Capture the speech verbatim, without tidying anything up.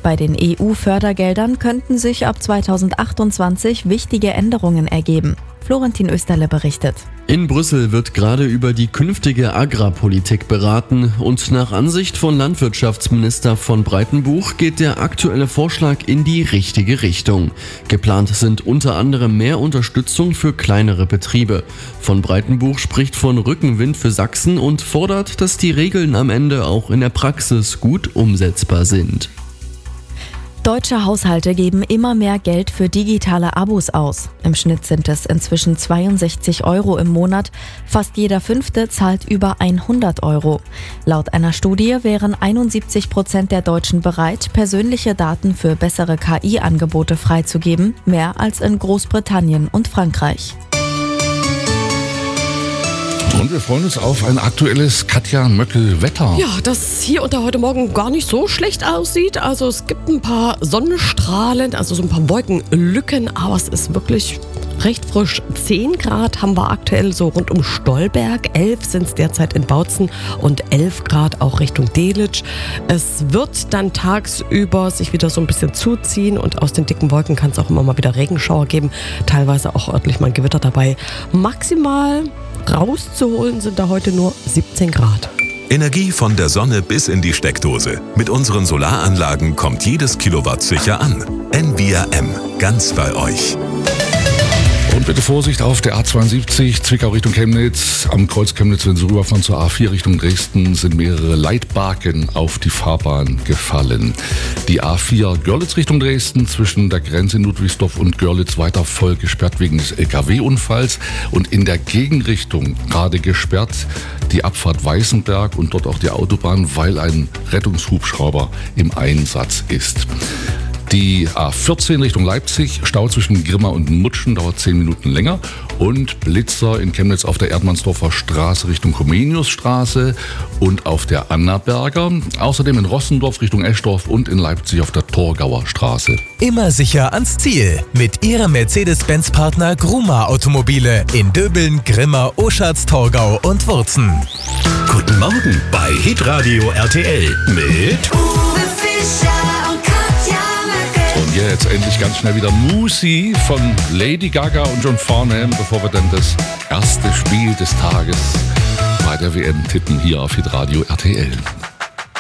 Bei den E U-Fördergeldern könnten sich ab zweitausendachtundzwanzig wichtige Änderungen ergeben. Florentin Österle berichtet. In Brüssel wird gerade über die künftige Agrarpolitik beraten und nach Ansicht von Landwirtschaftsminister von Breitenbuch geht der aktuelle Vorschlag in die richtige Richtung. Geplant sind unter anderem mehr Unterstützung für kleinere Betriebe. Von Breitenbuch spricht von Rückenwind für Sachsen und fordert, dass die Regeln am Ende auch in der Praxis gut umsetzbar sind. Deutsche Haushalte geben immer mehr Geld für digitale Abos aus. Im Schnitt sind es inzwischen zweiundsechzig Euro im Monat. Fast jeder Fünfte zahlt über hundert Euro. Laut einer Studie wären einundsiebzig Prozent der Deutschen bereit, persönliche Daten für bessere K I-Angebote freizugeben, mehr als in Großbritannien und Frankreich. Und wir freuen uns auf ein aktuelles Katja Möckel-Wetter. Ja, das hier unter heute Morgen gar nicht so schlecht aussieht. Also es gibt ein paar Sonnenstrahlen, also so ein paar Wolkenlücken, aber es ist wirklich recht frisch. zehn Grad haben wir aktuell so rund um Stolberg, elf sind es derzeit in Bautzen und elf Grad auch Richtung Delitzsch. Es wird dann tagsüber sich wieder so ein bisschen zuziehen und aus den dicken Wolken kann es auch immer mal wieder Regenschauer geben, teilweise auch örtlich mal ein Gewitter dabei. Maximal rauszuholen sind da heute nur siebzehn Grad. Energie von der Sonne bis in die Steckdose. Mit unseren Solaranlagen kommt jedes Kilowatt sicher an. N V R M, ganz bei euch. Und bitte Vorsicht auf der A zweiundsiebzig, Zwickau Richtung Chemnitz. Am Kreuz Chemnitz, wenn Sie rüberfahren zur A vier Richtung Dresden, sind mehrere Leitbarken auf die Fahrbahn gefallen. Die A vier Görlitz Richtung Dresden, zwischen der Grenze Ludwigsdorf und Görlitz weiter voll gesperrt wegen des L K W-Unfalls. Und in der Gegenrichtung gerade gesperrt die Abfahrt Weißenberg und dort auch die Autobahn, weil ein Rettungshubschrauber im Einsatz ist. Die A vierzehn Richtung Leipzig, Stau zwischen Grimma und Mutschen, dauert zehn Minuten länger. Und Blitzer in Chemnitz auf der Erdmannsdorfer Straße Richtung Comeniusstraße und auf der Annaberger. Außerdem in Rossendorf Richtung Eschdorf und in Leipzig auf der Torgauer Straße. Immer sicher ans Ziel mit Ihrem Mercedes-Benz-Partner Gruma Automobile in Döbeln, Grimma, Oschatz, Torgau und Wurzen. Guten Morgen bei Hitradio R T L mit Uwe Fischer und Katja Möckel. Und jetzt endlich ganz schnell wieder Musi von Lady Gaga und John Farnham, bevor wir dann das erste Spiel des Tages bei der W M tippen hier auf Hitradio R T L.